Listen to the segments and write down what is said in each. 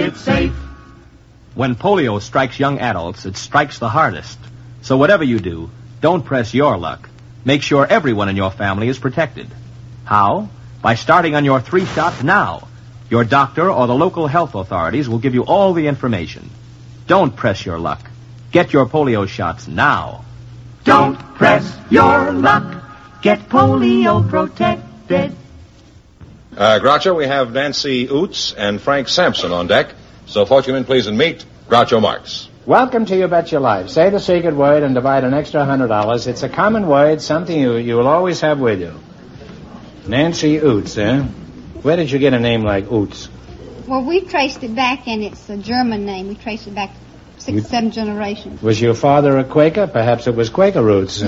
it's safe. When polio strikes young adults, it strikes the hardest. So whatever you do, don't press your luck. Make sure everyone in your family is protected. How? By starting on your 3 shots now. Your doctor or the local health authorities will give you all the information. Don't press your luck. Get your polio shots now. Don't press your luck. Get polio protected. Groucho, we have Nancy Oots and Frank Sampson on deck. So, Fortune, please, and meet Groucho Marx. Welcome to You Bet Your Life. Say the secret word and divide an extra $100. It's a common word, something you will always have with you. Nancy Oots, eh? Where did you get a name like Oots? Well, we traced it back, and it's a German name. We traced it back 6, 7 generations. Was your father a Quaker? Perhaps it was Quaker Roots.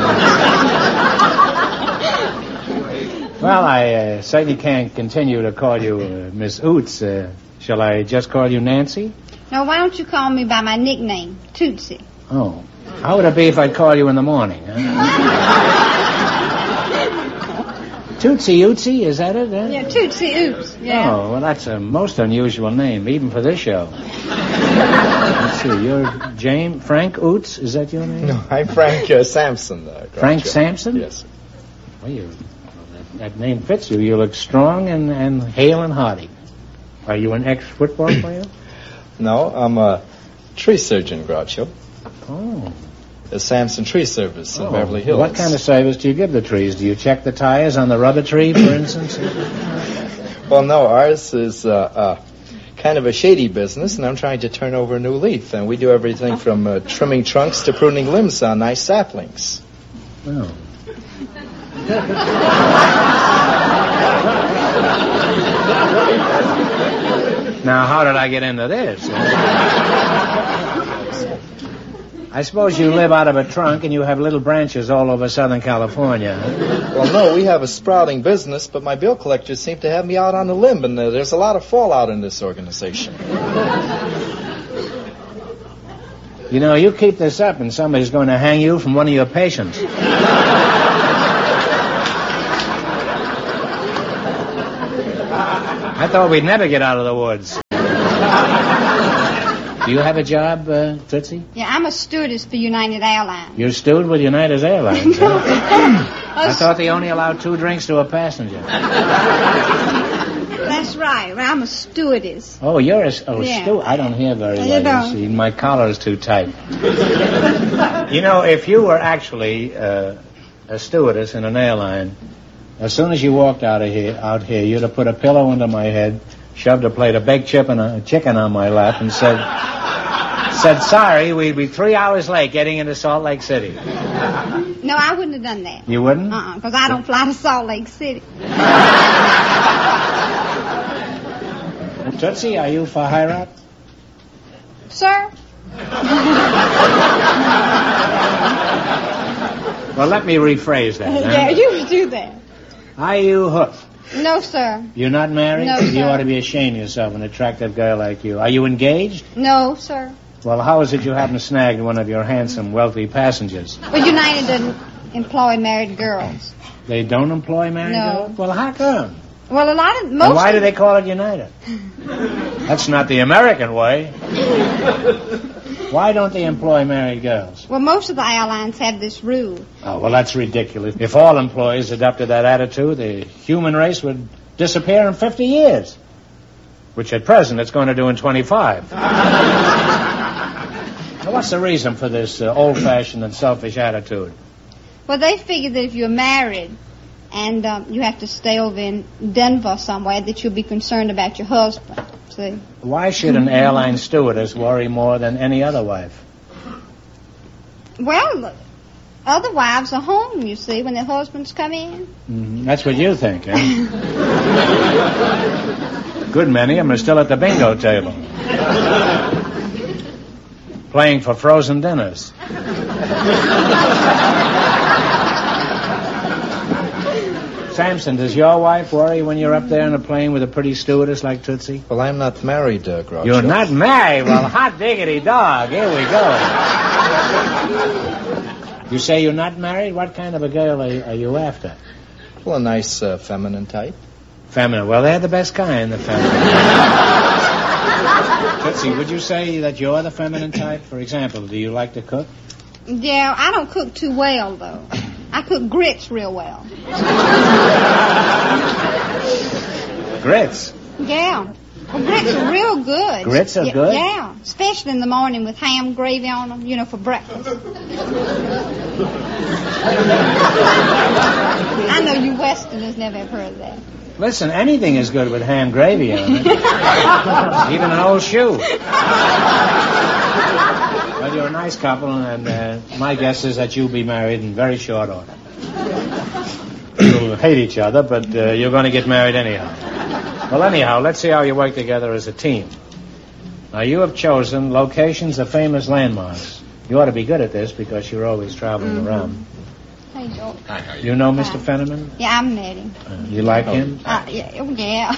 Well, I certainly can't continue to call you Miss Oots. Shall I just call you Nancy? No, why don't you call me by my nickname, Tootsie? Oh. How would it be if I'd call you in the morning? Tootsie Ootsie, is that it? Yeah, Tootsie Oots. Yeah. Oh, well, that's a most unusual name, even for this show. Let's see, you're Frank Oots, is that your name? No, I'm Frank Sampson. Frank Sampson? Yes. Well, that name fits you. You look strong and hale and hearty. Are you an ex-football player? No, I'm a tree surgeon, Groucho. Oh. The Sampson Tree Service in Beverly Hills. What kind of service do you give the trees? Do you check the tires on the rubber tree, for instance? Well, no, ours is kind of a shady business, and I'm trying to turn over a new leaf. And we do everything from trimming trunks to pruning limbs on nice saplings. Oh. Now, how did I get into this? I suppose you live out of a trunk and you have little branches all over Southern California. Well, no, we have a sprouting business, but my bill collectors seem to have me out on a limb, and there's a lot of fallout in this organization. You know, you keep this up and somebody's going to hang you from one of your patients. I thought we'd never get out of the woods. Do you have a job, Tootsie? Yeah, I'm a stewardess for United Airlines. You're stewed with United Airlines, huh? I thought they only allowed 2 drinks to a passenger. That's right. Well, I'm a stewardess. Oh, you're a steward. I don't hear very well. You don't. See, my collar is too tight. You know, if you were actually a stewardess in an airline, as soon as you walked out here, you'd have put a pillow under my head, shoved a plate of baked chicken on my lap, and said, sorry, we'd be 3 hours late getting into Salt Lake City. No, I wouldn't have done that. You wouldn't? Because I don't fly to Salt Lake City. Tootsie, are you for Hirat? Sir? Well, let me rephrase that. Yeah, you do that. Are you hooked? No, sir. You're not married? No, sir. You ought to be ashamed of yourself, an attractive girl like you. Are you engaged? No, sir. Well, how is it you happen to snag one of your handsome, wealthy passengers? Well, United doesn't employ married girls. They don't employ married girls? Well, how come? Well, And why do they call it United? That's not the American way. Why don't they employ married girls? Well, most of the airlines have this rule. Oh, well, that's ridiculous. If all employees adopted that attitude, the human race would disappear in 50 years. Which at present it's going to do in 25. Now, what's the reason for this old-fashioned and selfish attitude? Well, they figure that if you're married and you have to stay over in Denver somewhere, that you'll be concerned about your husband. See? Why should an airline stewardess worry more than any other wife? Well, other wives are home, you see, when their husbands come in. Mm-hmm. That's what you think, eh? Good many of them are still at the bingo table. Playing for frozen dinners. Sampson, does your wife worry when you're up there on a plane with a pretty stewardess like Tootsie? Well, I'm not married, Groucho. You're not married? Well, hot diggity dog. Here we go. You say you're not married? What kind of a girl are you after? Well, a nice feminine type. Feminine. Well, they're the best kind, the feminine. Nancy, would you say that you're the feminine type? For example, do you like to cook? Yeah, I don't cook too well, though. I cook grits real well. Grits? Yeah. Well, grits are real good. Grits are good? Yeah, especially in the morning with ham gravy on them, for breakfast. I know you Westerners never have heard of that. Listen, anything is good with ham gravy on it. Even an old shoe. Well, you're a nice couple, and my guess is that you'll be married in very short order. You'll hate each other, but you're going to get married anyhow. Well, anyhow, let's see how you work together as a team. Now, you have chosen locations of famous landmarks. You ought to be good at this because you're always traveling around. Hey, George. Hi. You know Mr. Fenneman? Yeah, I met him. You like him? Yeah.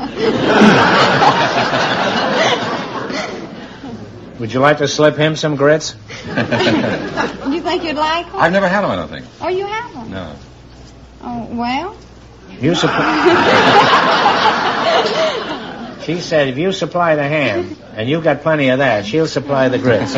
Would you like to slip him some grits? You think you'd like him? I've never had them, I don't think. Oh, you haven't? No. Oh, well. She said if you supply the ham, and you've got plenty of that, she'll supply the grits.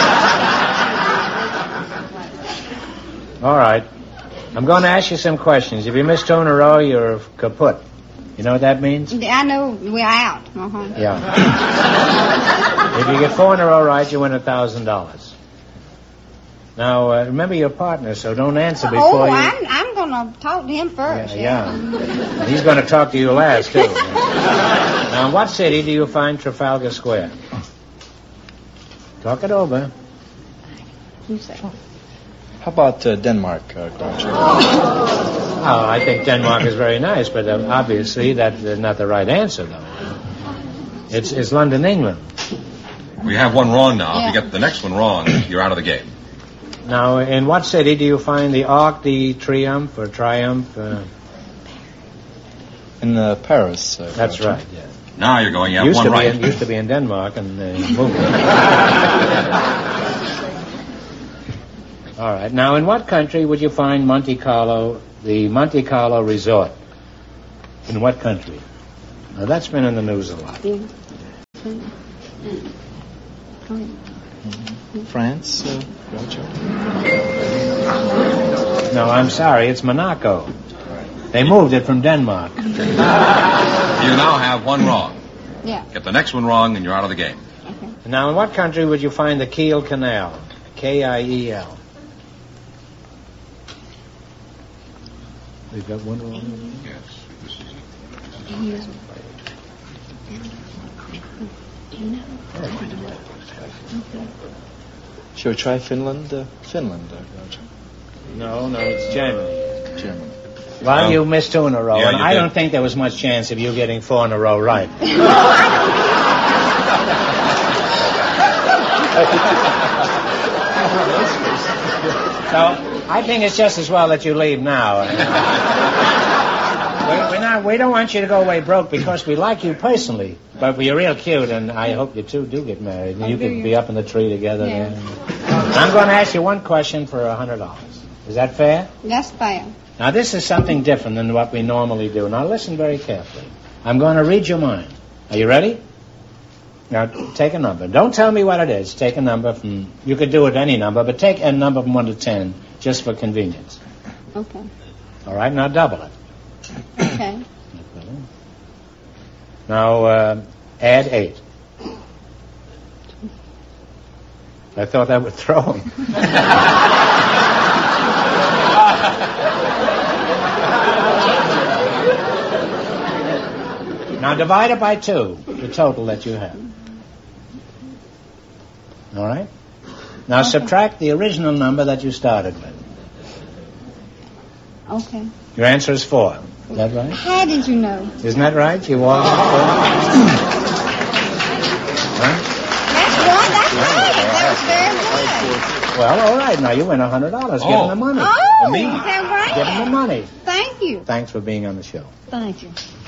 All right. I'm going to ask you some questions. If you miss two in a row, you're kaput. You know what that means? I know. We're out. Uh-huh. Yeah. If you get four in a row right, you win $1,000. Now, remember your partner, so don't answer before you... I'm going to talk to him first. Yeah. And he's going to talk to you last, too. Now, in what city do you find Trafalgar Square? Talk it over. You say. How about Denmark, Groucho? Oh, I think Denmark is very nice, but obviously that's not the right answer, though. It's London, England. We have one wrong now. Yeah. If you get the next one wrong, you're out of the game. Now, in what city do you find the Arc de Triomphe or Triumph? In Paris. That's Groucho. right, yeah. Now you're going. You have one right. Used to be in Denmark and moved. All right. Now, in what country would you find Monte Carlo, the Monte Carlo Resort? In what country? Now, that's been in the news a lot. Yeah. France, Groucho? No, I'm sorry. It's Monaco. They moved it from Denmark. You now have one wrong. Yeah. Get the next one wrong, and you're out of the game. Okay. Now, in what country would you find the Kiel Canal? Kiel. We've got one wrong. Yes. This is it. Shall we try Finland? Finland, Groucho. No, it's Germany. Germany. Well, you missed two in a row, Yeah, and you I did. don't think there was much chance of you getting four in a row right. So, I think it's just as well that you leave now. We don't want you to go away broke because we like you personally, but you're real cute, and I hope you two do get married, and you can be up in the tree together. Yeah. There. I'm going to ask you one question for $100. Is that fair? That's fair. Now, this is something different than what we normally do. Now, listen very carefully. I'm going to read your mind. Are you ready? Now, take a number. Don't tell me what it is. Take a number from... You could do it any number, but take a number from 1 to 10, just for convenience. Okay. All right? Now, double it. Okay. Now, add 8. I thought that would throw him. Now divide it by 2, the total that you have. All right? Now subtract the original number that you started with. Okay. Your answer is 4. Is that right? How did you know? Isn't that right? You walked 4. Huh? That's right. That was very good. Well, all right. Now you win $100. Give him the money. Oh, Me. is that right? Give him the money. Thank you. Thanks for being on the show. Thank you.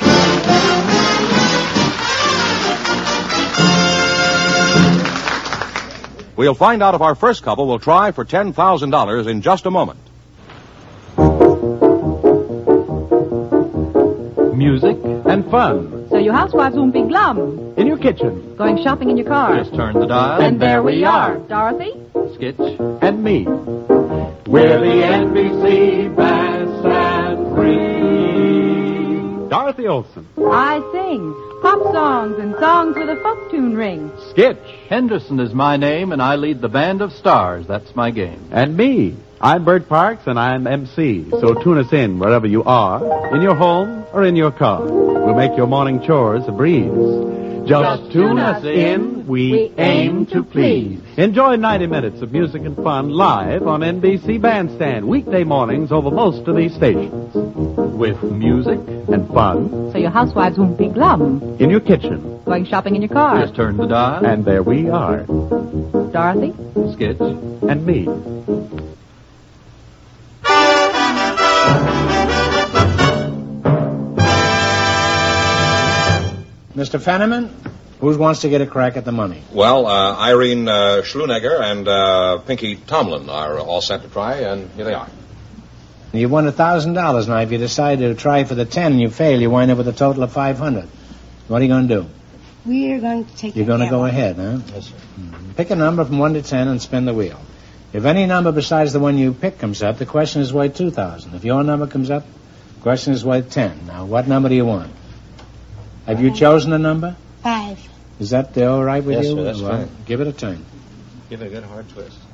We'll find out if our first couple will try for $10,000 in just a moment. Music and fun. So your housewives won't be glum. In your kitchen. Going shopping in your car. Just turn the dial. And there we are. Dorothy? Skitch. And me. We're the NBC Bandstand Three. Dorothy Olson. I sing pop songs and songs with a folk tune ring. Skitch. Henderson is my name, and I lead the Band of Stars. That's my game. And me. I'm Bert Parks, and I'm MC. So tune us in wherever you are, in your home or in your car. We'll make your morning chores a breeze. Just tune us in. We aim to please. Enjoy 90 minutes of music and fun live on NBC Bandstand, weekday mornings over most of these stations. With music and fun. So your housewives won't be glum. In your kitchen. Going shopping in your car. Just turn the dial. And there we are. Dorothy? Skitch. And me. Mr. Fenneman, who wants to get a crack at the money? Well, Irene Schlunegger and Pinky Tomlin are all set to try, and here they are. You won $1,000. Now, if you decide to try for the 10 and you fail, you wind up with a total of $500. What are you going to do? We're going to take You're going to go ahead, huh? Yes, sir. Pick a number from 1 to 10 and spin the wheel. If any number besides the one you pick comes up, the question is worth $2,000. If your number comes up, the question is worth 10. Now, what number do you want? Have you chosen a number? 5. Is that all right with Yes, you? sir, that's Well, fine. give it a turn. Give it a good hard twist.